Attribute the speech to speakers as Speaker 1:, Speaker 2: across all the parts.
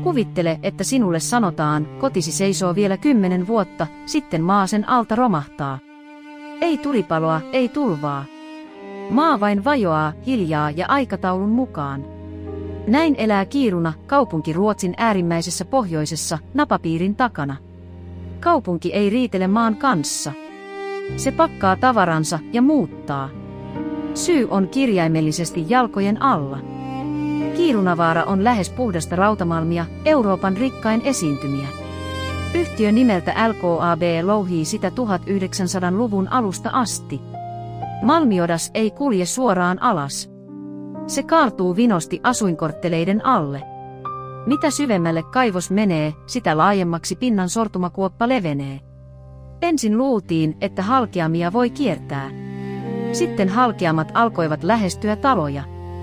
Speaker 1: Kuvittele, että sinulle sanotaan, kotisi seisoo vielä 10 vuotta, sitten maa sen alta romahtaa. Ei tulipaloa, ei tulvaa. Maa vain vajoaa, hiljaa ja aikataulun mukaan. Näin elää Kiruna, kaupunki Ruotsin äärimmäisessä pohjoisessa, napapiirin takana. Kaupunki ei riitele maan kanssa. Se pakkaa tavaransa ja muuttaa. Syy on kirjaimellisesti jalkojen alla. Kiirunavaara on lähes puhdasta rautamalmia, Euroopan rikkain esiintymiä. Yhtiö nimeltä LKAB louhii sitä 1900-luvun alusta asti. Malmiodas ei kulje suoraan alas. Se kaartuu vinosti asuinkortteleiden alle. Mitä syvemmälle kaivos menee, sitä laajemmaksi pinnan sortumakuoppa levenee. Ensin luultiin, että halkeamia voi kiertää. Sitten halkeamat alkoivat lähestyä taloja.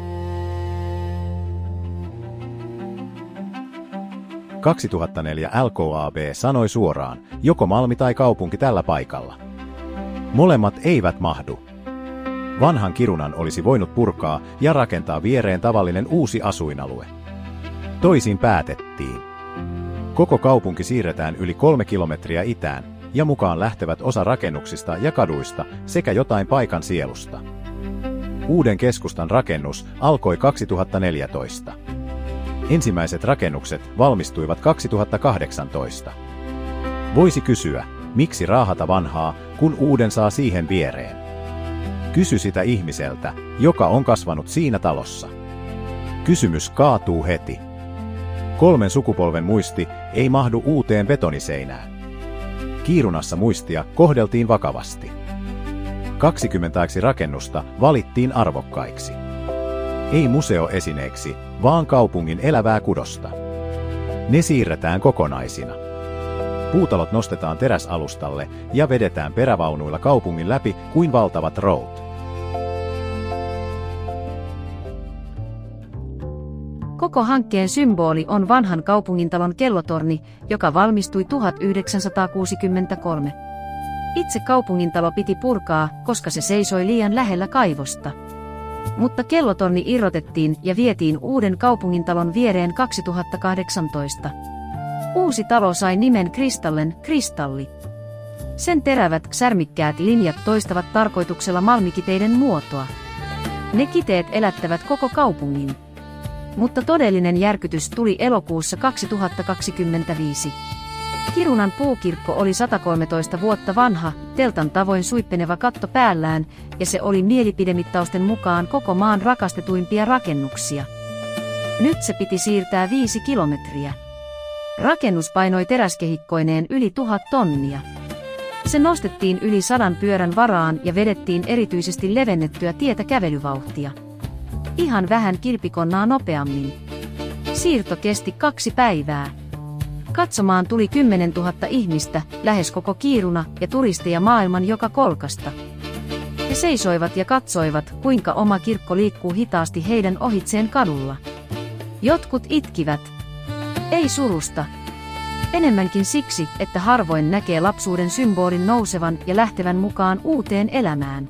Speaker 2: – 2004 LKAB sanoi suoraan, joko malmi tai kaupunki tällä paikalla. Molemmat eivät mahdu. Vanhan Kirunan olisi voinut purkaa ja rakentaa viereen tavallinen uusi asuinalue. Toisin päätettiin. Koko kaupunki siirretään yli 3 kilometriä itään, ja mukaan lähtevät osa rakennuksista ja kaduista sekä jotain paikan sielusta. Uuden keskustan rakennus alkoi 2014. Ensimmäiset rakennukset valmistuivat 2018. Voisi kysyä, miksi raahata vanhaa, kun uuden saa siihen viereen? Kysy sitä ihmiseltä, joka on kasvanut siinä talossa. Kysymys kaatuu heti. 3 sukupolven muisti ei mahdu uuteen betoniseinään. Kirunassa muistia kohdeltiin vakavasti. 20 rakennusta valittiin arvokkaiksi. Ei museoesineeksi, vaan kaupungin elävää kudosta. Ne siirretään kokonaisina. Puutalot nostetaan teräsalustalle ja vedetään perävaunuilla kaupungin läpi kuin valtavat rout.
Speaker 1: Koko hankkeen symboli on vanhan kaupungintalon kellotorni, joka valmistui 1963. Itse kaupungintalo piti purkaa, koska se seisoi liian lähellä kaivosta. Mutta kellotorni irrotettiin ja vietiin uuden kaupungintalon viereen 2018. Uusi talo sai nimen Kristallen, kristalli. Sen terävät, särmikkäät linjat toistavat tarkoituksella malmikiteiden muotoa. Ne kiteet elättävät koko kaupungin. Mutta todellinen järkytys tuli elokuussa 2025. Kirunan puukirkko oli 113 vuotta vanha, teltan tavoin suippeneva katto päällään, ja se oli mielipidemittausten mukaan koko maan rakastetuimpia rakennuksia. Nyt se piti siirtää 5 kilometriä. Rakennus painoi teräskehikkoineen yli 1000 tonnia. Se nostettiin yli 100 pyörän varaan ja vedettiin erityisesti levennettyä tietä kävelyvauhtia. Ihan vähän kilpikonnaa nopeammin. Siirto kesti 2 päivää. Katsomaan tuli 10 000 ihmistä, lähes koko Kiruna ja turisteja maailman joka kolkasta. He seisoivat ja katsoivat, kuinka oma kirkko liikkuu hitaasti heidän ohitseen kadulla. Jotkut itkivät. Ei surusta. Enemmänkin siksi, että harvoin näkee lapsuuden symbolin nousevan ja lähtevän mukaan uuteen elämään.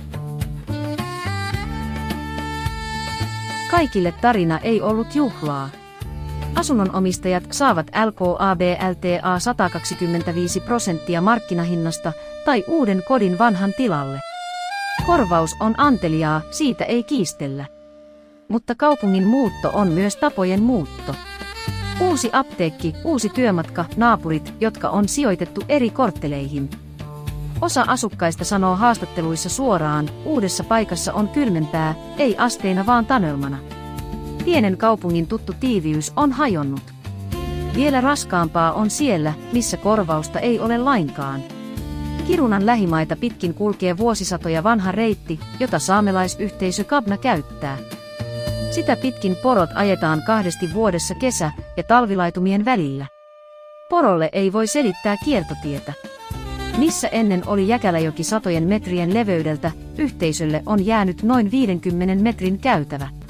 Speaker 1: Kaikille tarina ei ollut juhlaa. Asunnonomistajat saavat LKAB-LTA 125% markkinahinnasta tai uuden kodin vanhan tilalle. Korvaus on anteliaa, siitä ei kiistellä. Mutta kaupungin muutto on myös tapojen muutto. Uusi apteekki, uusi työmatka, naapurit, jotka on sijoitettu eri kortteleihin. Osa asukkaista sanoo haastatteluissa suoraan, uudessa paikassa on kylmempää, ei asteina vaan tanelmana. Pienen kaupungin tuttu tiiviys on hajonnut. Vielä raskaampaa on siellä, missä korvausta ei ole lainkaan. Kirunan lähimaita pitkin kulkee vuosisatoja vanha reitti, jota saamelaisyhteisö Kabna käyttää. Sitä pitkin porot ajetaan 2 vuodessa kesä- ja talvilaitumien välillä. Porolle ei voi selittää kiertotietä. Missä ennen oli Jäkäläjoki satojen metrien leveydeltä, yhteisölle on jäänyt noin 50 metrin käytävä.